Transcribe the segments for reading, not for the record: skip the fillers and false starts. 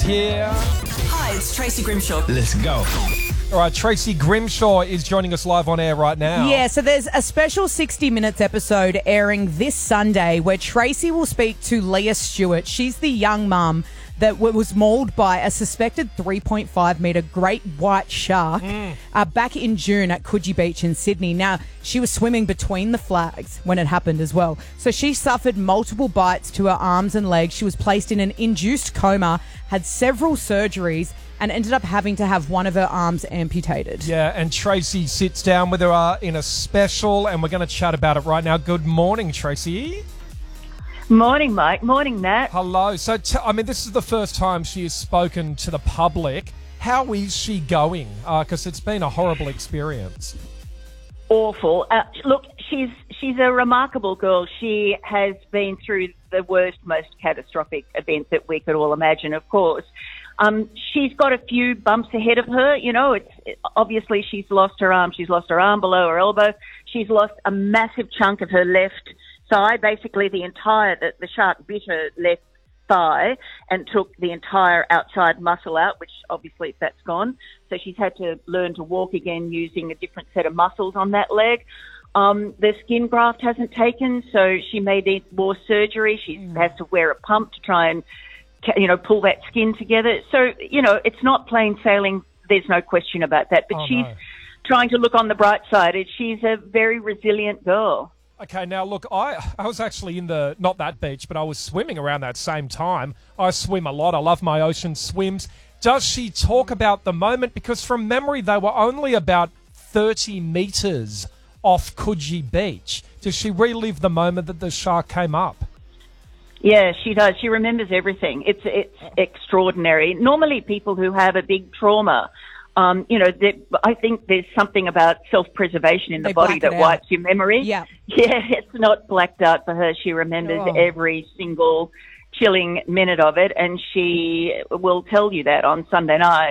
here. Hi, it's Tracy Grimshaw. Let's go. All right, Tracy Grimshaw is joining us live on air right now. Yeah, so there's a special 60 Minutes episode airing this Sunday where Tracy will speak to Leah Stewart. She's the young mum that was mauled by a suspected 3.5-metre great white shark back in June at Coogee Beach in Sydney. Now, she was swimming between the flags when it happened as well. So she suffered multiple bites to her arms and legs. She was placed in an induced coma, had several surgeries, and ended up having to have one of her arms amputated. Yeah, and Tracy sits down with her in a special, and we're going to chat about it right now. Good morning, Tracy. Morning, Mike. Morning, Matt. Hello. So, this is the first time she has spoken to the public. How is she going? Because it's been a horrible experience. Awful. Look, she's a remarkable girl. She has been through the worst, most catastrophic event that we could all imagine, of course. She's got a few bumps ahead of her. You know, obviously she's lost her arm. She's lost her arm below her elbow. She's lost a massive chunk of her left thigh. Basically, the shark bit her left thigh and took the entire outside muscle out, which obviously that's gone. So she's had to learn to walk again using a different set of muscles on that leg. The skin graft hasn't taken, so she may need more surgery. She has to wear a pump to try and pull that skin together. So, it's not plain sailing. There's no question about that. But she's trying to look on the bright side. She's a very resilient girl. Okay, now look, I was actually not that beach, but I was swimming around that same time. I swim a lot. I love my ocean swims. Does she talk about the moment? Because from memory, they were only about 30 metres off Coogee Beach. Does she relive the moment that the shark came up? Yeah, she does. She remembers everything. It's extraordinary. Normally, people who have a big trauma, I think there's something about self-preservation in the body that wipes your memory. Yeah, it's not blacked out for her. She remembers every single chilling minute of it, and she will tell you that on Sunday night.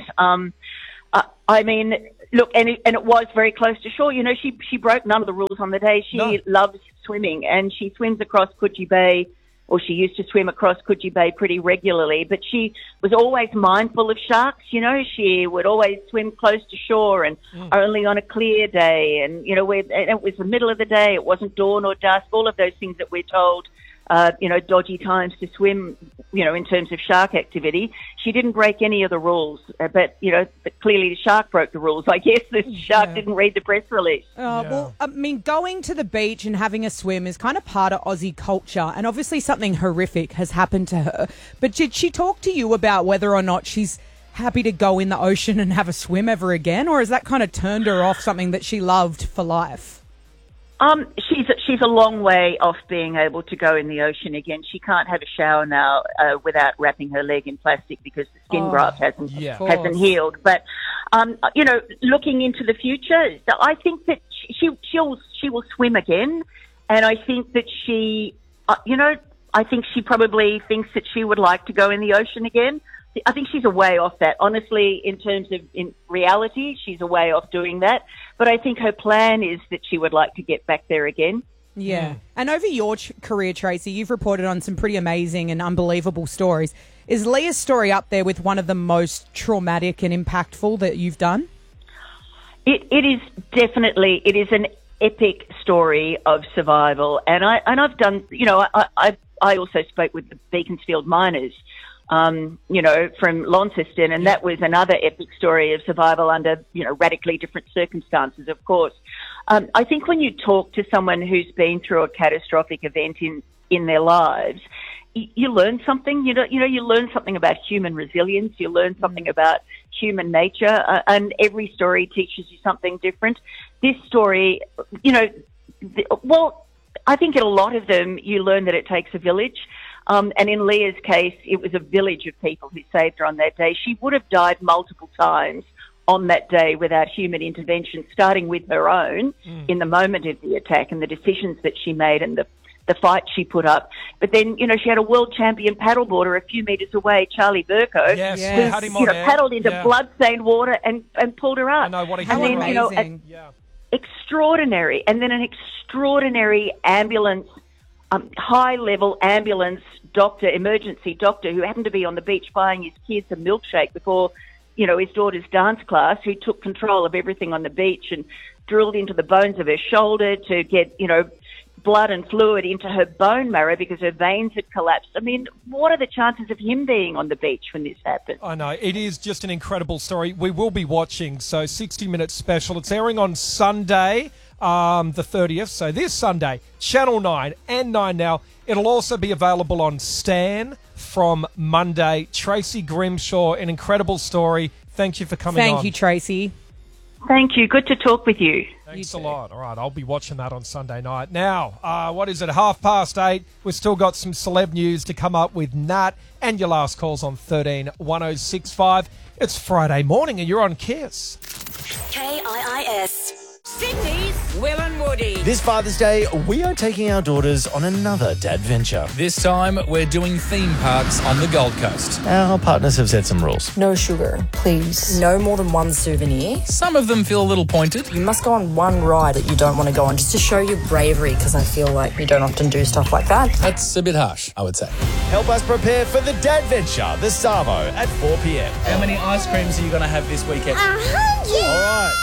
Look, and it was very close to shore. She broke none of the rules on the day. She loves swimming, and she swims across Coogee Bay. Or she used to swim across Coogee Bay pretty regularly, but she was always mindful of sharks. She would always swim close to shore and only on a clear day. And, it was the middle of the day. It wasn't dawn or dusk. All of those things that we're told, dodgy times to swim, in terms of shark activity. She didn't break any of the rules, but clearly the shark broke the rules. I guess the shark didn't read the press release. Well, going to the beach and having a swim is kind of part of Aussie culture, and obviously something horrific has happened to her. But did she talk to you about whether or not she's happy to go in the ocean and have a swim ever again, or has that kind of turned her off something that she loved for life? She's a long way off being able to go in the ocean again. She can't have a shower now without wrapping her leg in plastic because the skin graft hasn't healed. But looking into the future, I think that she will swim again, and I think that she probably thinks that she would like to go in the ocean again. I think she's a way off that. Honestly, in reality, she's a way off doing that. But I think her plan is that she would like to get back there again. Yeah. And over your career, Tracy, you've reported on some pretty amazing and unbelievable stories. Is Leah's story up there with one of the most traumatic and impactful that you've done? It is definitely. It is an epic story of survival. And I've done, I also spoke with the Beaconsfield miners. From Launceston, and that was another epic story of survival under, radically different circumstances, of course. I think when you talk to someone who's been through a catastrophic event in their lives, you learn something. You learn something about human resilience. You learn something about human nature, and every story teaches you something different. This story, I think in a lot of them, you learn that it takes a village. And in Leah's case, it was a village of people who saved her on that day. She would have died multiple times on that day without human intervention, starting with her own in the moment of the attack and the decisions that she made and the fight she put up. But then, she had a world champion paddleboarder a few metres away, Charlie Burko, who paddled into blood-stained water and pulled her up. I know, what a How hero. amazing. Extraordinary. And then an extraordinary ambulance high-level ambulance doctor, emergency doctor, who happened to be on the beach buying his kids a milkshake before, his daughter's dance class, who took control of everything on the beach and drilled into the bones of her shoulder to get, blood and fluid into her bone marrow because her veins had collapsed. I mean, what are the chances of him being on the beach when this happened? I know. It is just an incredible story. We will be watching. So 60 Minutes special. It's airing on Sunday, the 30th. So this Sunday, Channel 9 and 9 Now. It'll also be available on Stan from Monday. Tracy Grimshaw, an incredible story. Thank you for coming on. Thank you, Tracy. Thank you. Good to talk with you. Thanks a lot. All right, I'll be watching that on Sunday night. Now, what is it, 8:30? We've still got some celeb news to come up with Nat and your last calls on 13 1065. It's Friday morning and you're on KISS. KIIS. Sydney's Will and Woody. This Father's Day, we are taking our daughters on another dadventure. This time, we're doing theme parks on the Gold Coast. Our partners have set some rules. No sugar, please. No more than one souvenir. Some of them feel a little pointed. You must go on one ride that you don't want to go on just to show your bravery, because I feel like you don't often do stuff like that. That's a bit harsh, I would say. Help us prepare for the dadventure, the Savo, at 4 p.m. How many ice creams are you going to have this weekend? 100! All right.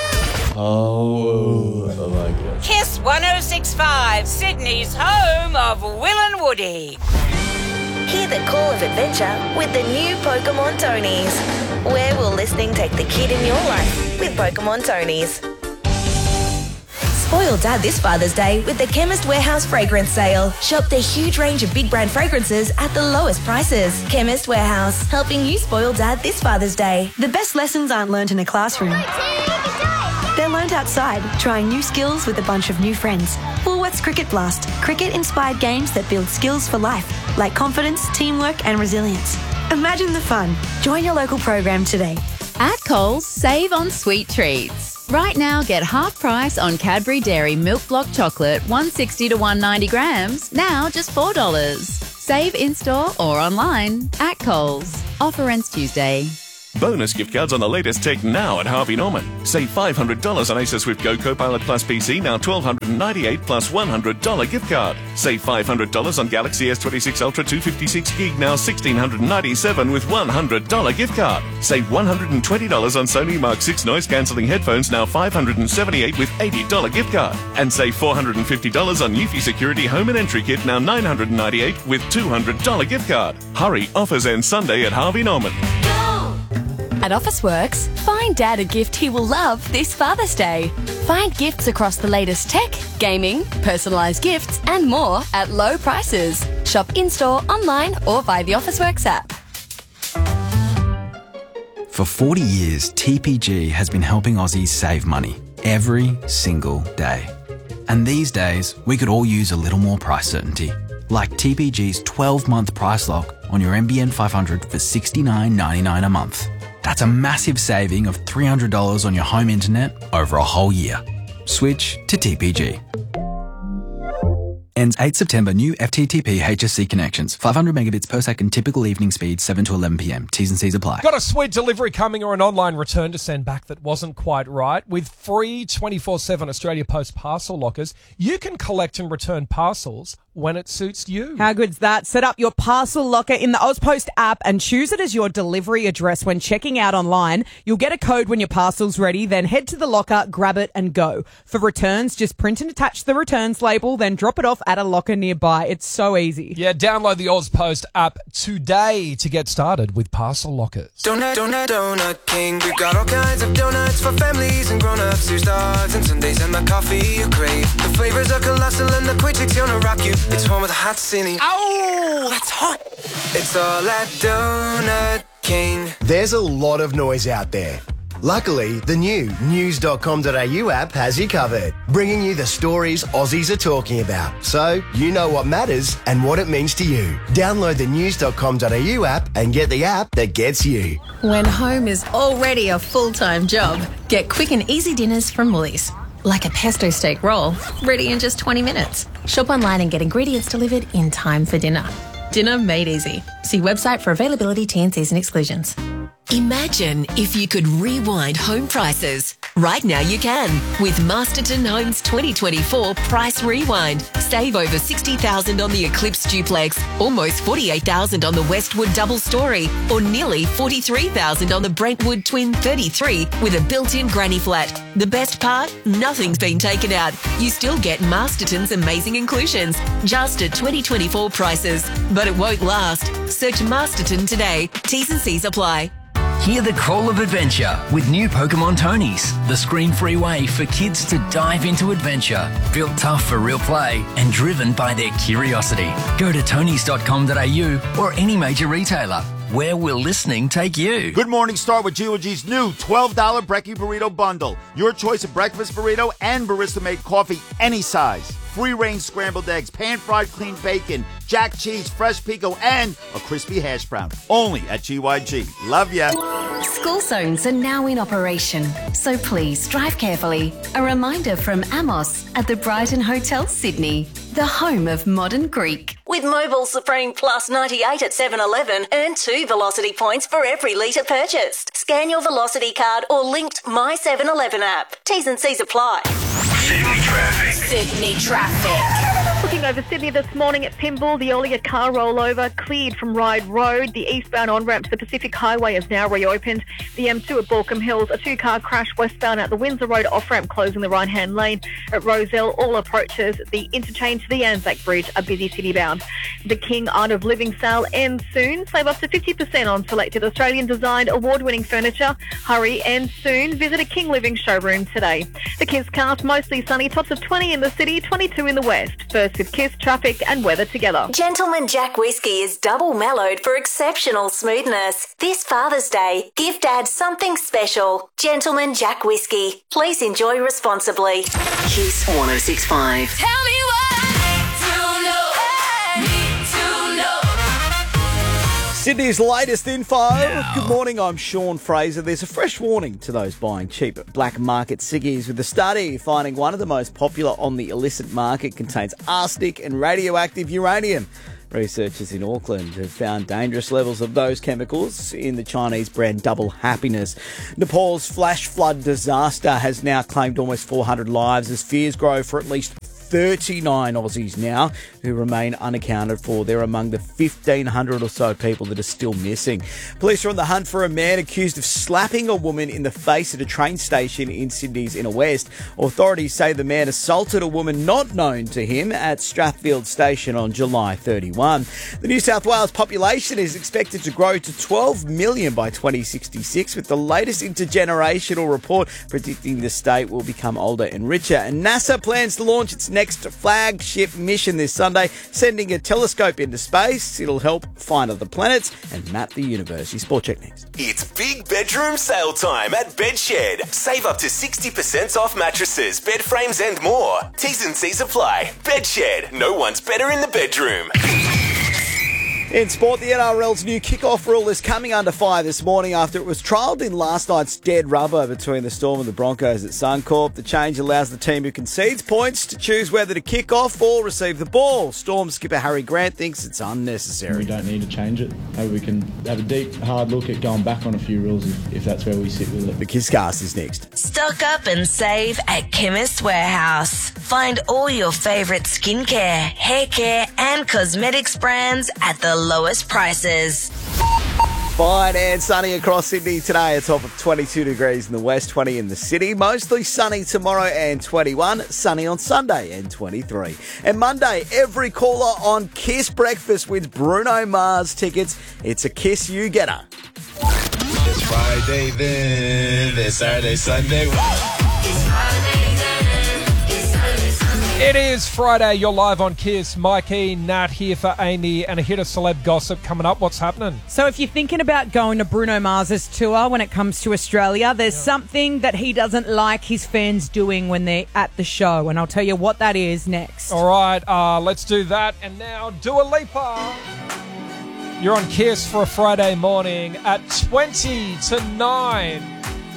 Oh my God. KISS 106.5, Sydney's home of Will and Woody. Hear the call of adventure with the new Pokemon Tonies. Where will listening take the kid in your life with Pokemon Tonies? Spoil Dad this Father's Day with the Chemist Warehouse fragrance sale. Shop the huge range of big brand fragrances at the lowest prices. Chemist Warehouse, helping you spoil Dad this Father's Day. The best lessons aren't learnt in a classroom. They're learnt outside, trying new skills with a bunch of new friends. Woolworths Cricket Blast, cricket-inspired games that build skills for life, like confidence, teamwork and resilience. Imagine the fun. Join your local program today. At Coles, save on sweet treats. Right now, get half price on Cadbury Dairy Milk Block Chocolate, 160 to 190 grams, now just $4. Save in-store or online at Coles. Offer ends Tuesday. Bonus gift cards on the latest tech now at Harvey Norman. Save $500 on Acer Swift Go Copilot Plus PC, now $1,298 plus $100 gift card. Save $500 on Galaxy S26 Ultra 256 gig, now $1,697 with $100 gift card. Save $120 on Sony Mark 6 noise cancelling headphones, now $578 with $80 gift card. And save $450 on Eufy Security Home and Entry Kit, now $998 with $200 gift card. Hurry, offers end Sunday at Harvey Norman. At Officeworks, find Dad a gift he will love this Father's Day. Find gifts across the latest tech, gaming, personalised gifts and more at low prices. Shop in-store, online or via the Officeworks app. For 40 years, TPG has been helping Aussies save money every single day. And these days, we could all use a little more price certainty. Like TPG's 12-month price lock on your NBN 500 for $69.99 a month. That's a massive saving of $300 on your home internet over a whole year. Switch to TPG. Ends 8 September. New FTTP HSC connections. 500 megabits per second. Typical evening speed 7 to 11 p.m. T's and C's apply. Got a sweet delivery coming or an online return to send back that wasn't quite right? With free 24/7 Australia Post parcel lockers, you can collect and return parcels when it suits you. How good's that? Set up your parcel locker in the AusPost app and choose it as your delivery address when checking out online. You'll get a code when your parcel's ready, then head to the locker, grab it and go. For returns, just print and attach the returns label, then drop it off at a locker nearby. It's so easy. Yeah, download the AusPost app today to get started with parcel lockers. Donut King. We've got all kinds of donuts for families and grown-ups. Here's dogs and Sundays and my coffee you crave. The flavors are colossal and the quick gonna rock you. It's home of the hot city. Ow, that's hot. It's all at Donut King. There's a lot of noise out there. Luckily, the new news.com.au app has you covered, bringing you the stories Aussies are talking about, so you know what matters and what it means to you. Download the news.com.au app and get the app that gets you. When home is already a full-time job, get quick and easy dinners from Woolies. Like a pesto steak roll, ready in just 20 minutes. Shop online and get ingredients delivered in time for dinner. Dinner made easy. See website for availability, T&Cs and exclusions. Imagine if you could rewind home prices. Right now you can with Masterton Homes 2024 Price Rewind. Save over $60,000 on the Eclipse Duplex, almost $48,000 on the Westwood Double Story, or nearly $43,000 on the Brentwood Twin 33 with a built-in granny flat. The best part? Nothing's been taken out. You still get Masterton's amazing inclusions, just at 2024 prices. But it won't last. Search Masterton today. T's and C's apply. Hear the call of adventure with new Pokemon Tonys, the screen-free way for kids to dive into adventure. Built tough for real play and driven by their curiosity. Go to tonys.com.au or any major retailer. Where will listening take you? Good morning, start with G.O.G's new $12 Brekkie Burrito Bundle. Your choice of breakfast burrito and barista-made coffee, any size. Free-range scrambled eggs, pan-fried clean bacon, jack cheese, fresh pico, and a crispy hash brown. Only at GYG. Love ya. School zones are now in operation, so please drive carefully. A reminder from Amos at the Brighton Hotel, Sydney, the home of modern Greek. With Mobile Supreme Plus 98 at 7-Eleven, earn 2 Velocity points for every litre purchased. Scan your Velocity card or linked My 7-Eleven app. T's and C's apply. Sydney traffic. Sydney traffic. Looking over Sydney this morning at Pymble, the earlier car rollover cleared from Ryde Road. The eastbound on-ramp to the Pacific Highway is now reopened. The M2 at Balcombe Hills, a 2-car crash westbound at the Windsor Road off-ramp closing the right-hand lane. At Rozelle, all approaches the interchange to the Anzac Bridge are busy city-bound. The King Art of Living sale ends soon. Save up to 50% on selected Australian-designed award-winning furniture. Hurry, ends soon. Visit a King Living showroom today. The Kiss cast, mostly sunny, tops of 20 in the city, 22 in the west. First with Kiss, traffic and weather together. Gentleman Jack Whiskey is double mellowed for exceptional smoothness. This Father's Day, give Dad something special. Gentleman Jack Whiskey. Please enjoy responsibly. Kiss 106.5. Tell me what I need to know. Sydney's latest info. Good morning, I'm Sean Fraser. There's a fresh warning to those buying cheap black market ciggies, with the study finding one of the most popular on the illicit market contains arsenic and radioactive uranium. Researchers in Auckland have found dangerous levels of those chemicals in the Chinese brand Double Happiness. Nepal's flash flood disaster has now claimed almost 400 lives as fears grow for at least 39 Aussies now who remain unaccounted for. They're among the 1,500 or so people that are still missing. Police are on the hunt for a man accused of slapping a woman in the face at a train station in Sydney's Inner West. Authorities say the man assaulted a woman not known to him at Strathfield Station on July 31. The New South Wales population is expected to grow to 12 million by 2066, with the latest intergenerational report predicting the state will become older and richer. And NASA plans to launch its next flagship mission this Sunday, sending a telescope into space. It'll help find other planets and map the universe. Your Sport Check next. It's big bedroom sale time at Bedshed. Save up to 60% off mattresses, bed frames and more. T's and C's apply. Bedshed. No one's better in the bedroom. In sport, the NRL's new kickoff rule is coming under fire this morning after it was trialled in last night's dead rubber between the Storm and the Broncos at Suncorp. The change allows the team who concedes points to choose whether to kick off or receive the ball. Storm skipper Harry Grant thinks it's unnecessary. We don't need to change it. Maybe we can have a deep, hard look at going back on a few rules if that's where we sit with it. The Kisscast is next. Stock up and save at Chemist Warehouse. Find all your favourite skincare, hair care and cosmetics brands at the lowest prices. Fine and sunny across Sydney today. A top of 22 degrees in the west, 20 in the city. Mostly sunny tomorrow and 21. Sunny on Sunday and 23. And Monday, every caller on Kiss Breakfast wins Bruno Mars tickets. It's a Kiss You Getter. It's Friday then. It's Saturday, Sunday. It's Friday. It is Friday. You're live on Kiss. Mikey, Nat here for Amy, and a hit of celeb gossip coming up. What's happening? So if you're thinking about going to Bruno Mars's tour when it comes to Australia, there's something that he doesn't like his fans doing when they're at the show, and I'll tell you what that is next. All right, let's do that. And now, Dua Lipa. You're on Kiss for a Friday morning at 20 to 9.